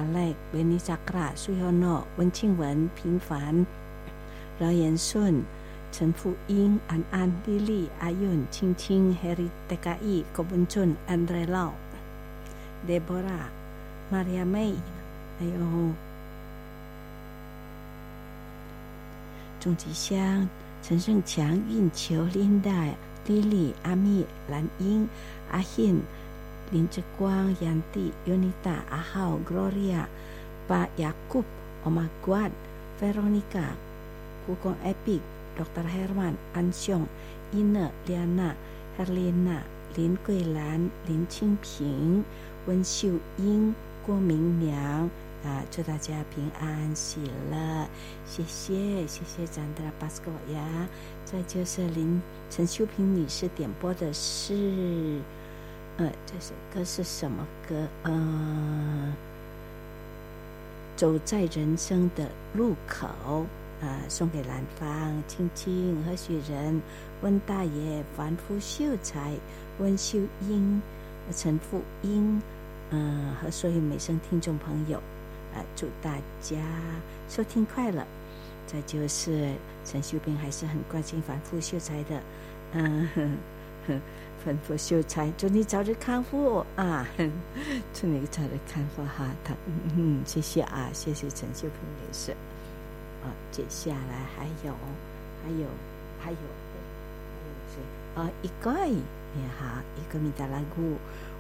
阿勒维尼扎克拉苏尤诺温庆文平凡饶延顺陈富英安安丽丽阿韵青青 Harry Tekai 郭文俊 Andre Lau Deborah Maria May 还有钟吉香陈胜强运球 Linda Lily 阿蜜兰英阿信林志光杨蒂 Yunita 阿浩 Gloria Pak Yakub Omagwad Veronica 故宫 Epic Dr. Herman 安雄 Ina Liana Herlina 林桂兰林清平温秀英郭明娘祝大家平安喜乐，谢谢赞德拉巴斯克瓦呀。再就是陈秀萍女士点播的是这首歌是什么歌？走在人生的路口送给兰芳、青青、何许人、温大爷、凡夫秀才、温秀英、陈富英和所有美声听众朋友祝大家收听快乐。再就是陈秀萍还是很关心凡夫秀才的凡夫秀才祝你早日康复祝你早日康复哈谢谢谢谢陈秀萍女士接下来还有谁一个也好一个米达拉古